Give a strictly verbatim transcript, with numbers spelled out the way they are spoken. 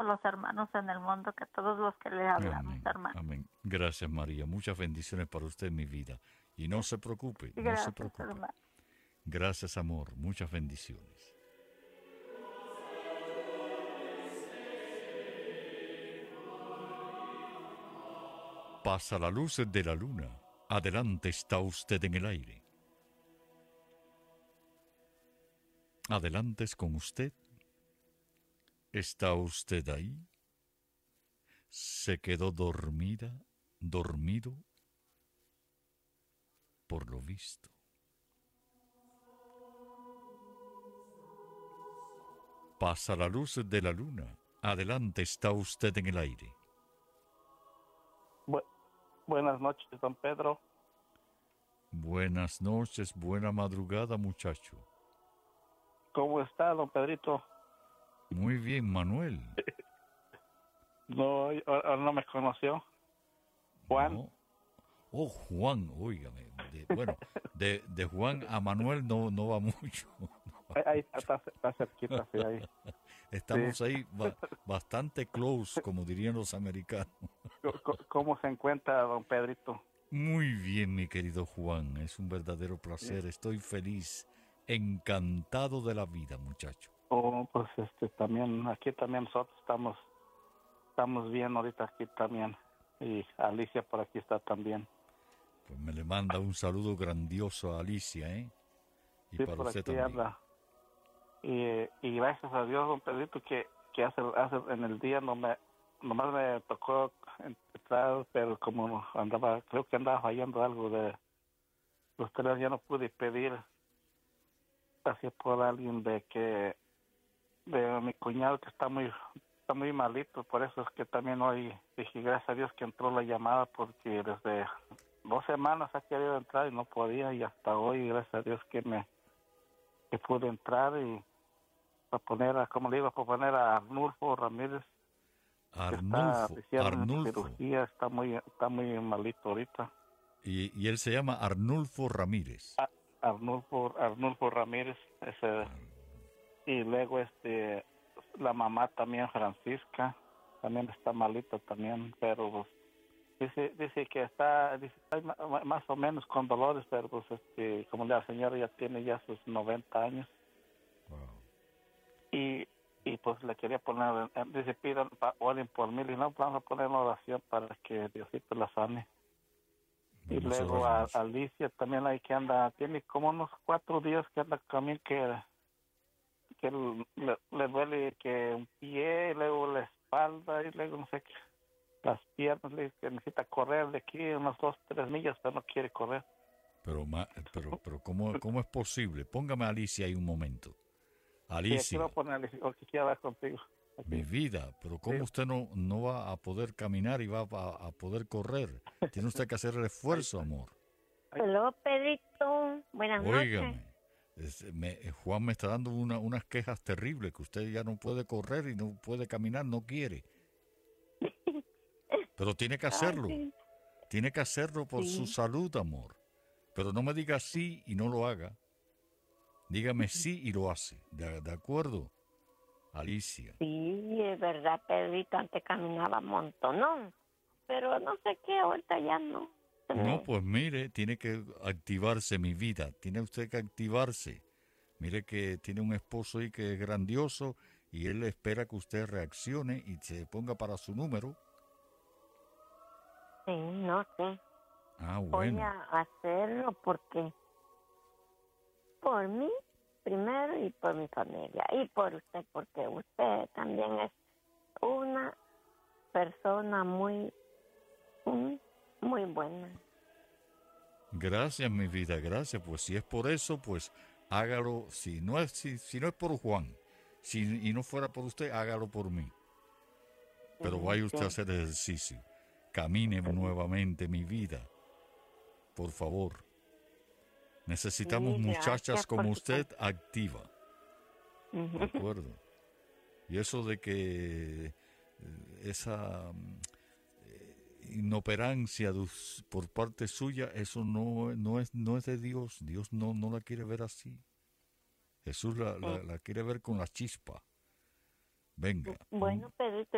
los hermanos en el mundo, que a todos los que le hablamos, Amén, hermano. amén. Gracias, María. Muchas bendiciones para usted en mi vida. Y no se preocupe, no Gracias, se preocupe. hermano. Gracias, amor. Muchas bendiciones. Pasa la luz de la luna. Adelante está usted en el aire. Adelante es con usted. ¿Está usted ahí? ¿Se quedó dormida, dormido? Por lo visto. Pasa la luz de la luna. Adelante está usted en el aire. Bu- buenas noches, don Pedro. Buenas noches, buena madrugada, muchacho. ¿Cómo está, don Pedrito? Muy bien, Manuel. No, ahora no me conoció. Juan. No. Oh, Juan, óigame. De, bueno, de, de Juan a Manuel no, no va mucho. Ahí, ahí está, está cerquita, sí, ahí. Estamos Sí. ahí ba- bastante close, como dirían los americanos. Co- ¿Cómo se encuentra, don Pedrito? Muy bien, mi querido Juan. Es un verdadero placer. Estoy feliz, encantado de la vida, muchacho. Oh, pues este también, aquí también nosotros estamos, estamos bien ahorita aquí también. Y Alicia por aquí está también. Pues me le manda un saludo grandioso a Alicia, ¿eh? Y Sí, para por usted aquí también. anda. Y, y gracias a Dios, don Pedrito, que, que hace, hace en el día no me, nomás me tocó entrar, pero como andaba, creo que andaba fallando algo de los teléfonos, ya no pude pedir así por alguien de que, de mi cuñado que está muy, está muy malito, por eso es que también hoy dije gracias a Dios que entró la llamada, porque desde dos semanas ha querido entrar y no podía, y hasta hoy gracias a Dios que me que pude entrar y para poner a, como le digo, para poner a Arnulfo Ramírez, que Arnulfo, está, hicieron Arnulfo. cirugía, está muy, está muy malito ahorita. Y, y él se llama Arnulfo Ramírez. A- Arnulfo, Arnulfo Ramírez, ese, y luego este, la mamá también, Francisca, también está malita también, pero pues, dice, dice que está, dice, está ma- más o menos con dolores, pero pues este, como la señora ya tiene ya sus noventa años. Wow. Y, y pues le quería poner, eh, dice, pidan, pa- oren por mí, y no, vamos a poner una oración para que Diosito la sane. Y Vamos a luego orar a, mucho. a Alicia también ahí que anda, tiene como unos cuatro días que anda también que, que le, le duele que un pie, y luego la espalda, y luego no sé qué, las piernas, le dice que necesita correr de aquí unas dos, tres millas, pero no quiere correr. Pero, ma- pero, pero ¿cómo, ¿cómo es posible? Póngame a Alicia ahí un momento. Y aquí Alicia, va a poner, Alicia, o que quiera hablar contigo. Aquí. mi vida, pero ¿cómo Sí. usted no, no va a poder caminar y va a, a poder correr? Tiene usted que hacer el esfuerzo, amor. Hola, Pedrito. Buenas noches. Óigame, es- me- Juan me está dando una- unas quejas terribles, que usted ya no puede correr y no puede caminar, no quiere. Pero tiene que hacerlo. Ay, sí. Tiene que hacerlo por Sí. su salud, amor. Pero no me diga sí y no lo haga. Dígame sí y lo hace. ¿De, de acuerdo? Alicia. Sí, es verdad, Pedrito, antes caminaba un montón, ¿no? Pero no sé qué, ahorita ya no. Se me- No, pues mire, tiene que activarse mi vida. Tiene usted que activarse. Mire que tiene un esposo ahí que es grandioso y él espera que usted reaccione y se ponga para su número. Sí, no sé. Ah, Voy bueno. a hacerlo porque por mí primero y por mi familia y por usted, porque usted también es una persona muy, muy, muy buena. Gracias, mi vida, gracias. Pues si es por eso, pues hágalo. Si no es, si, si no es por Juan, si y no fuera por usted, hágalo por mí. Pero vaya usted a hacer ejercicio. Camine nuevamente, mi vida. Por favor. Necesitamos Sí, muchachas gracias como por su usted activa. Ujú. ¿De acuerdo? Y eso de que eh, esa mm, eh, inoperancia de us- por parte suya, eso no, no, es, no es de Dios. Dios no, no la quiere ver así. Jesús la, la, la quiere ver con la chispa. Venga. Bueno, Pedrito,